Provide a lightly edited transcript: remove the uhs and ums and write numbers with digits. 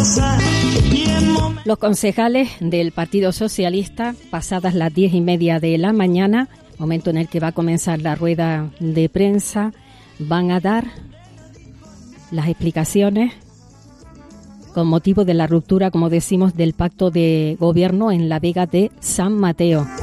Los concejales del Partido Socialista, pasadas las 10:30 de la mañana, momento en el que va a comenzar la rueda de prensa, van a dar las explicaciones con motivo de la ruptura, como decimos, del pacto de gobierno en la Vega de San Mateo.